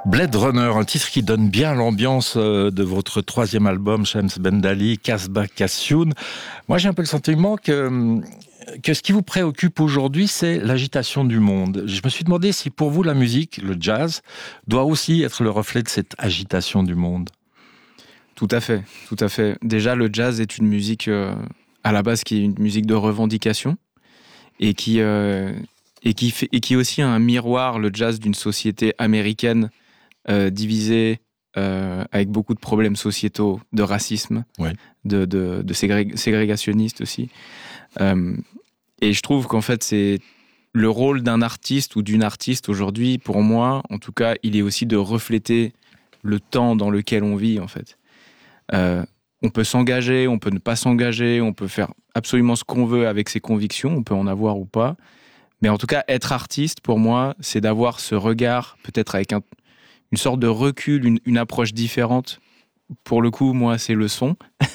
Blade Runner, un titre qui donne bien l'ambiance de votre troisième album, Shams Ben Dali, Kasbah Kassioun. Moi, j'ai un peu le sentiment que ce qui vous préoccupe aujourd'hui, c'est l'agitation du monde. Je me suis demandé si pour vous, la musique, le jazz, doit aussi être le reflet de cette agitation du monde. Tout à fait, tout à fait. Déjà, le jazz est une musique, à la base, qui est une musique de revendication et qui est aussi un miroir, le jazz, d'une société américaine divisée, avec beaucoup de problèmes sociétaux, de racisme, Ouais. de ségrégationnistes aussi. Et je trouve qu'en fait, c'est le rôle d'un artiste ou d'une artiste aujourd'hui, pour moi, en tout cas, il est aussi de refléter le temps dans lequel on vit, en fait. On peut s'engager, on peut ne pas s'engager, on peut faire absolument ce qu'on veut avec ses convictions, on peut en avoir ou pas. Mais en tout cas, être artiste, pour moi, c'est d'avoir ce regard, peut-être avec une sorte de recul, une approche différente. Pour le coup, moi, c'est le son.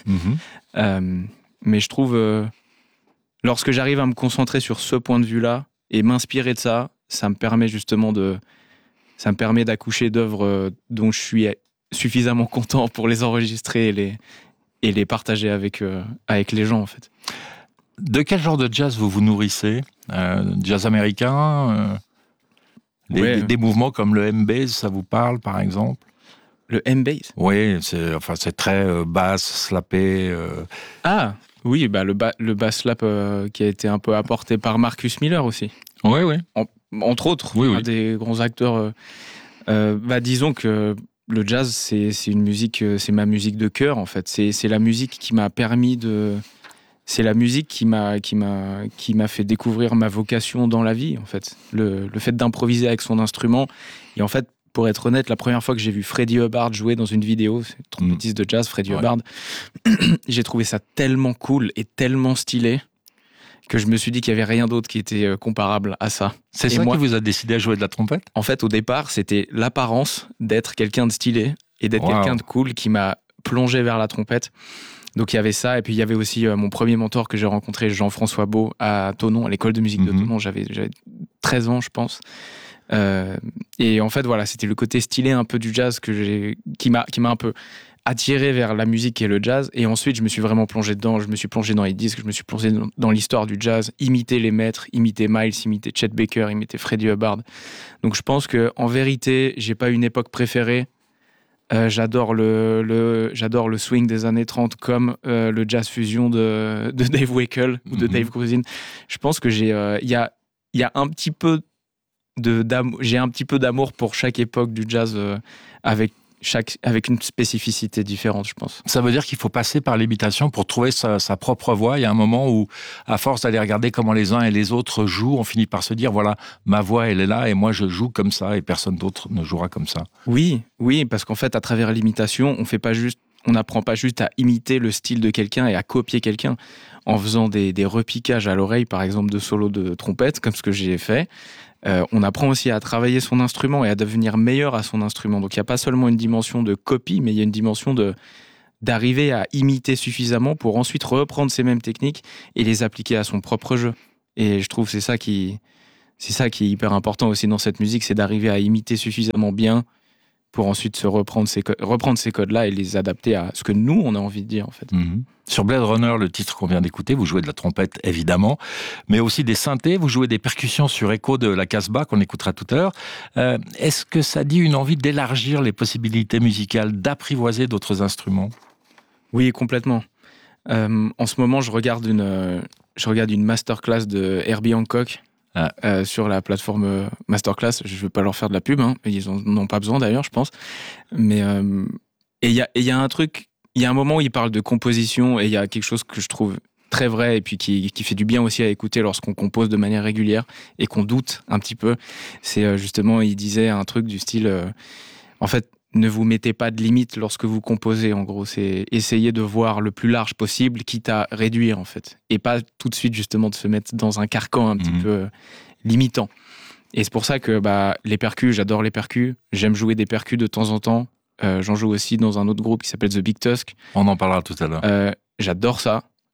Mais je trouve, lorsque j'arrive à me concentrer sur ce point de vue-là et m'inspirer de ça, ça me permet justement d'accoucher d'œuvres dont je suis suffisamment content pour les enregistrer et les partager avec les gens, en fait. De quel genre de jazz vous nourrissez ? Jazz américain des mouvements comme le M-Bass, ça vous parle, par exemple ? Le M-Bass ? Oui, c'est très basse, slappé. Ah, oui, le bass slap qui a été un peu apporté par Marcus Miller aussi. Oui, oui. Entre autres, oui. Un des grands acteurs. Disons que le jazz, c'est une musique, c'est ma musique de cœur, en fait. C'est la musique qui m'a permis de... C'est la musique qui m'a fait découvrir ma vocation dans la vie, en fait. Le fait d'improviser avec son instrument. Et en fait, pour être honnête, la première fois que j'ai vu Freddie Hubbard jouer dans une vidéo, c'est trompettiste de jazz, Freddie Hubbard, j'ai trouvé ça tellement cool et tellement stylé que je me suis dit qu'il n'y avait rien d'autre qui était comparable à ça. C'est ça qui vous a décidé à jouer de la trompette ? En fait, au départ, c'était l'apparence d'être quelqu'un de stylé et d'être quelqu'un de cool qui m'a plongé vers la trompette. Donc il y avait ça, et puis il y avait aussi mon premier mentor que j'ai rencontré, Jean-François Beau, à Thonon, à l'école de musique de Thonon. J'avais 13 ans, je pense. Et en fait, voilà, c'était le côté stylé un peu du jazz qui m'a un peu attiré vers la musique et le jazz. Et ensuite, je me suis vraiment plongé dedans. Je me suis plongé dans les disques, je me suis plongé dans l'histoire du jazz, imiter les maîtres, imiter Miles, imiter Chet Baker, imiter Freddie Hubbard. Donc je pense qu'en vérité, j'ai pas une époque préférée. J'adore le swing des années 30 comme le jazz fusion de Dave Weckl ou de Dave Grusin. Je pense que il y a un petit peu j'ai un petit peu d'amour pour chaque époque du jazz avec une spécificité différente, je pense. Ça veut dire qu'il faut passer par l'imitation pour trouver sa propre voix. Il y a un moment où, à force d'aller regarder comment les uns et les autres jouent, on finit par se dire, voilà, ma voix, elle est là, et moi, je joue comme ça, et personne d'autre ne jouera comme ça. Oui, parce qu'en fait, à travers l'imitation, on n'apprend pas juste à imiter le style de quelqu'un et à copier quelqu'un. En faisant des repiquages à l'oreille, par exemple, de solos de trompette, comme ce que j'ai fait, on apprend aussi à travailler son instrument et à devenir meilleur à son instrument. Donc il n'y a pas seulement une dimension de copie, mais il y a une dimension d'arriver à imiter suffisamment pour ensuite reprendre ces mêmes techniques et les appliquer à son propre jeu. Et je trouve que c'est ça qui est hyper important aussi dans cette musique, c'est d'arriver à imiter suffisamment bien pour ensuite reprendre ces codes-là et les adapter à ce que nous, on a envie de dire, en fait. Sur Blade Runner, le titre qu'on vient d'écouter, vous jouez de la trompette, évidemment, mais aussi des synthés, vous jouez des percussions sur Echo de la Kasbah, qu'on écoutera tout à l'heure. Est-ce que ça dit une envie d'élargir les possibilités musicales, d'apprivoiser d'autres instruments ? Oui, complètement. En ce moment, je regarde une masterclass de Herbie Hancock, sur la plateforme Masterclass. Je ne veux pas leur faire de la pub, ils n'en ont pas besoin d'ailleurs, je pense. Mais et il y a un truc, il y a un moment où il parle de composition et il y a quelque chose que je trouve très vrai et puis qui fait du bien aussi à écouter lorsqu'on compose de manière régulière et qu'on doute un petit peu. C'est justement, il disait un truc du style, en fait, ne vous mettez pas de limites lorsque vous composez, en gros. C'est essayer de voir le plus large possible, quitte à réduire, en fait. Et pas tout de suite, justement, de se mettre dans un carcan un petit peu limitant. Et c'est pour ça que les percus, j'adore les percus. J'aime jouer des percus de temps en temps. J'en joue aussi dans un autre groupe qui s'appelle The Big Tusk. On en parlera tout à l'heure. J'adore ça.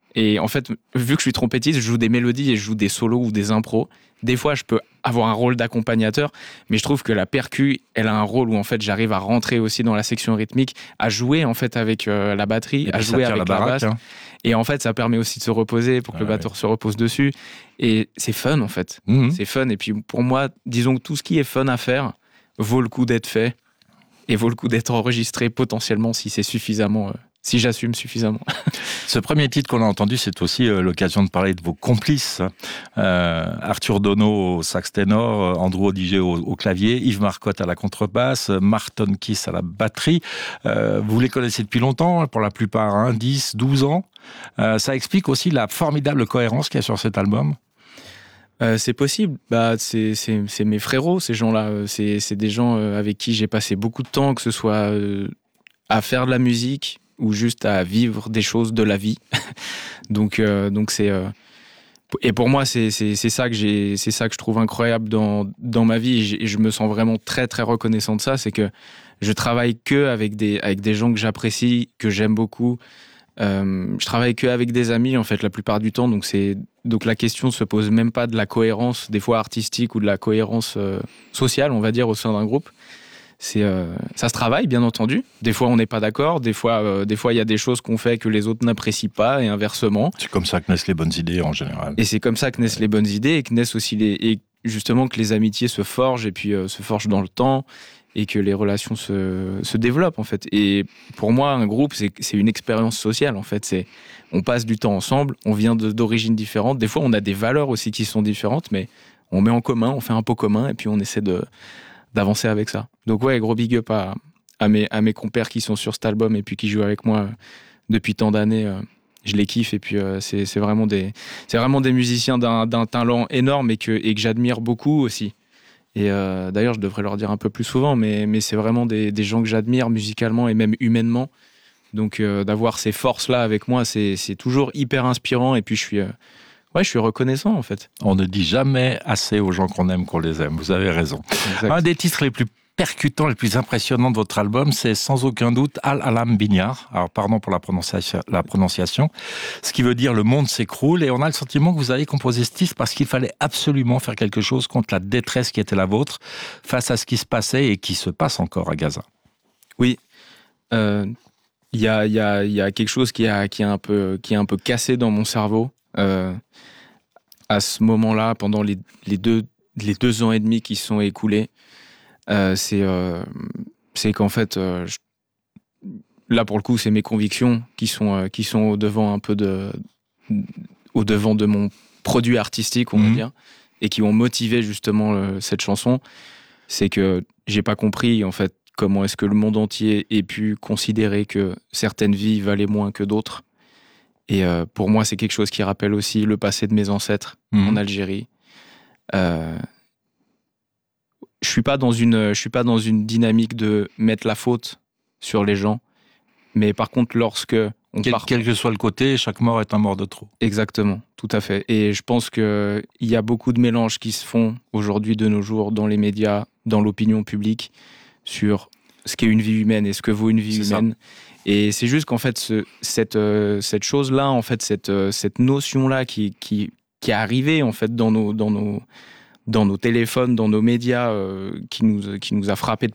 Et en fait, vu que je suis trompettiste, je joue des mélodies et je joue des solos ou des impros. Des fois, je peux avoir un rôle d'accompagnateur, mais je trouve que la percu, elle a un rôle où en fait, j'arrive à rentrer aussi dans la section rythmique, à jouer en fait avec la batterie, à jouer avec la basse. Hein. Et en fait, ça permet aussi de se reposer pour que le batteur se repose dessus. Et c'est fun en fait. C'est fun. Et puis pour moi, disons que tout ce qui est fun à faire vaut le coup d'être fait et vaut le coup d'être enregistré potentiellement si c'est suffisamment. Si j'assume suffisamment. Ce premier titre qu'on a entendu, c'est aussi l'occasion de parler de vos complices. Arthur Dono au sax ténor, Andrew Odigé au clavier, Yves Marcotte à la contrebasse, Marton Kiss à la batterie. Vous les connaissez depuis longtemps, pour la plupart, 10, 12 ans. Ça explique aussi la formidable cohérence qu'il y a sur cet album. C'est possible. C'est mes frérots, ces gens-là. C'est des gens avec qui j'ai passé beaucoup de temps, que ce soit à faire de la musique, ou juste à vivre des choses de la vie. donc c'est et pour moi c'est ça que je trouve incroyable dans ma vie et je me sens vraiment très très reconnaissant de ça, c'est que je travaille que avec des gens que j'apprécie, que j'aime beaucoup. Je travaille que avec des amis en fait la plupart du temps, donc la question se pose même pas de la cohérence des fois artistique ou de la cohérence sociale, on va dire, au sein d'un groupe. Ça se travaille, bien entendu. Des fois, on n'est pas d'accord. Des fois, il y a des choses qu'on fait que les autres n'apprécient pas et inversement. C'est comme ça que naissent les bonnes idées, en général. Et c'est comme ça que naissent les bonnes idées et que naissent aussi et justement que les amitiés se forgent et puis se forgent dans le temps et que les relations se développent, en fait. Et pour moi, un groupe, c'est une expérience sociale, en fait. On passe du temps ensemble, on vient d'origines différentes. Des fois, on a des valeurs aussi qui sont différentes, mais on met en commun, on fait un pot commun et puis on essaie d'avancer avec ça. Donc ouais, gros big up à mes compères qui sont sur cet album et puis qui jouent avec moi depuis tant d'années. Je les kiffe et puis c'est vraiment des musiciens d'un talent énorme et que j'admire beaucoup aussi. Et d'ailleurs, je devrais leur dire un peu plus souvent, mais c'est vraiment des gens que j'admire musicalement et même humainement. Donc d'avoir ces forces-là avec moi, c'est toujours hyper inspirant et puis je suis reconnaissant en fait. On ne dit jamais assez aux gens qu'on aime qu'on les aime, vous avez raison. Exact. Un des titres les plus percutants, les plus impressionnants de votre album, c'est sans aucun doute Al-Alam Binyar. Alors pardon pour la prononciation, ce qui veut dire le monde s'écroule, et on a le sentiment que vous avez composé ce titre parce qu'il fallait absolument faire quelque chose contre la détresse qui était la vôtre face à ce qui se passait et qui se passe encore à Gaza. Oui, il y a quelque chose qui est un peu cassé dans mon cerveau. À ce moment-là, pendant les 2 ans et demi qui se sont écoulés, c'est qu'en fait, là pour le coup, c'est mes convictions qui sont au devant un peu au devant de mon produit artistique, on va dire, et qui ont motivé justement cette chanson. C'est que j'ai pas compris en fait comment est-ce que le monde entier ait pu considérer que certaines vies valaient moins que d'autres. Et pour moi, c'est quelque chose qui rappelle aussi le passé de mes ancêtres en Algérie. Je suis pas dans une dynamique de mettre la faute sur les gens, mais par contre, lorsque quel que soit le côté, chaque mort est un mort de trop. Exactement, tout à fait. Et je pense que il y a beaucoup de mélanges qui se font aujourd'hui de nos jours dans les médias, dans l'opinion publique, sur ce qu'est une vie humaine et ce que vaut une vie humaine. Ça. Et c'est juste qu'en fait, cette chose-là, en fait, cette notion-là qui est arrivée en fait dans nos téléphones, dans nos médias, qui nous a frappé